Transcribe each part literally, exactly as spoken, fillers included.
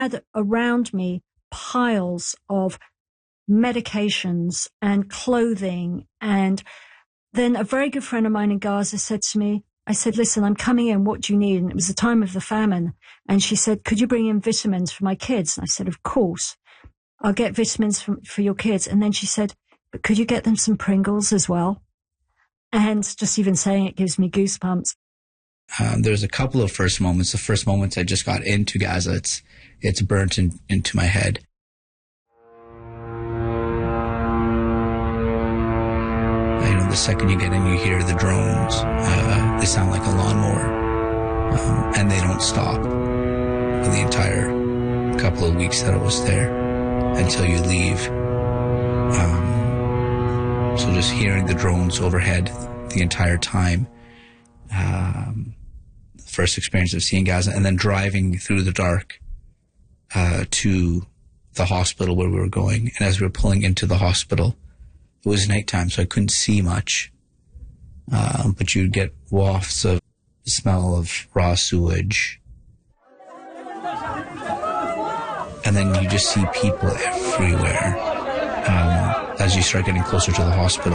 had around me piles of medications and clothing. And then a very good friend of mine in Gaza said to me, I said, listen, I'm coming in. What do you need? And it was the time of the famine. And she said, could you bring in vitamins for my kids? And I said, of course. I'll get vitamins for, for your kids. And then she said, but could you get them some Pringles as well? And just even saying it gives me goosebumps. Um, there's a couple of first moments. The first moments I just got into Gaza, it's it's burnt in, into my head. You know, the second you get in, you hear the drones. Uh, they sound like a lawnmower, um, and they don't stop for the entire couple of weeks that I was there until you leave. Um, so just hearing the drones overhead the entire time. Um, first experience of seeing Gaza, and then driving through the dark uh, to the hospital where we were going. And as we were pulling into the hospital, it was nighttime, so I couldn't see much. Uh, but you'd get wafts of the smell of raw sewage. And then you just see people everywhere um, as you start getting closer to the hospital.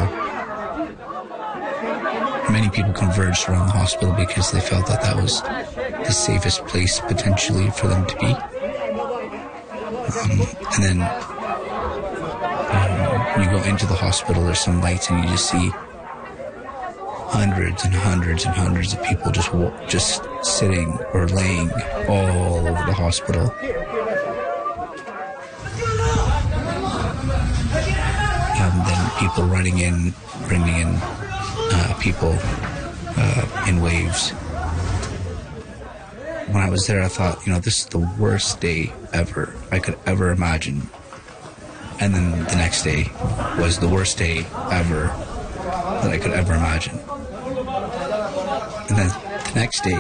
Many people converged around the hospital because they felt that that was the safest place potentially for them to be. Um, and then um, you go into the hospital, there's some lights, and you just see hundreds and hundreds and hundreds of people just just sitting or laying all over the hospital. And then people running in, bringing in Uh, people uh, in waves. When I was there, I thought, you know, this is the worst day ever I could ever imagine. And then the next day was the worst day ever that I could ever imagine. And then the next day,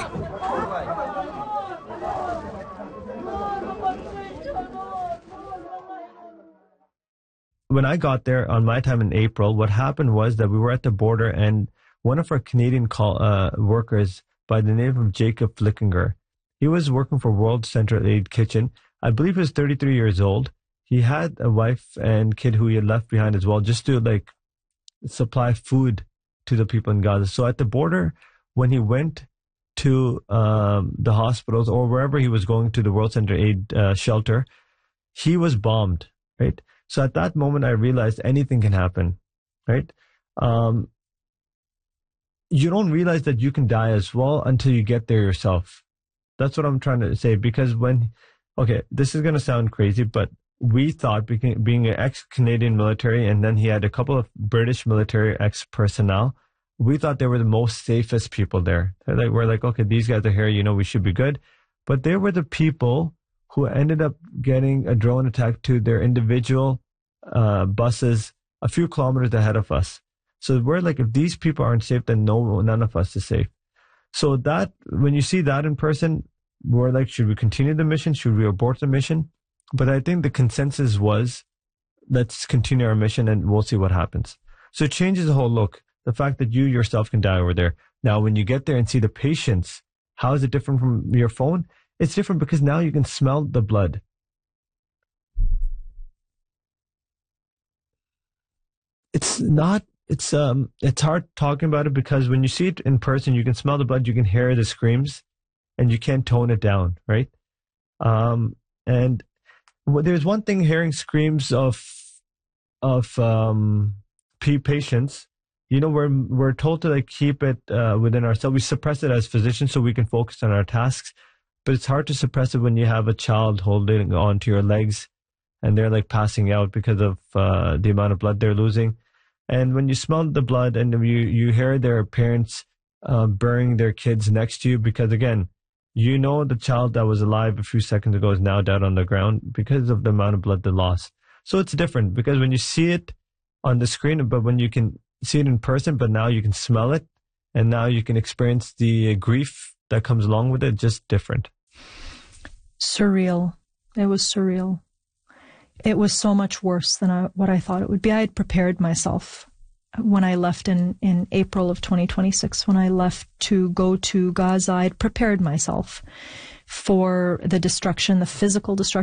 when I got there on my time in April, what happened was that we were at the border, and one of our Canadian call, uh, workers by the name of Jacob Flickinger, he was working for World Central Aid Kitchen. I believe he was thirty-three years old. He had a wife and kid who he had left behind as well, just to like supply food to the people in Gaza. So at the border, when he went to um, the hospitals or wherever he was going to, the World Central Aid uh, shelter, he was bombed, right? So at that moment, I realized anything can happen, right? Um, you don't realize that you can die as well until you get there yourself. That's what I'm trying to say. Because when, okay, this is going to sound crazy, but we thought, being, being an ex-Canadian military, and then he had a couple of British military ex-personnel, we thought they were the most safest people there. They're like, we're like, okay, these guys are here, you know, we should be good. But they were the people who ended up getting a drone attack to their individual uh, buses a few kilometers ahead of us. So we're like, if these people aren't safe, then no, none of us is safe. So that, when you see that in person, we're like, should we continue the mission? Should we abort the mission? But I think the consensus was, let's continue our mission and we'll see what happens. So it changes the whole look. The fact that you yourself can die over there. Now, when you get there and see the patients, how is it different from your phone? It's different because now you can smell the blood. It's not, it's um, it's hard talking about it because when you see it in person, you can smell the blood, you can hear the screams, and you can't tone it down, right? Um, and well, there's one thing hearing screams of of um, patients. You know, we're we're told to like keep it uh, within ourselves. We suppress it as physicians so we can focus on our tasks. But it's hard to suppress it when you have a child holding onto your legs and they're like passing out because of uh, the amount of blood they're losing. And when you smell the blood and you, you hear their parents uh, burying their kids next to you, because again, you know the child that was alive a few seconds ago is now dead on the ground because of the amount of blood they lost. So it's different because when you see it on the screen, but when you can see it in person, but now you can smell it and now you can experience the grief that comes along with it, just different. Surreal. It was surreal. It was so much worse than I, what I thought it would be. I had prepared myself when I left in, in April of twenty twenty-six. When I left to go to Gaza, I had prepared myself for the destruction, the physical destruction.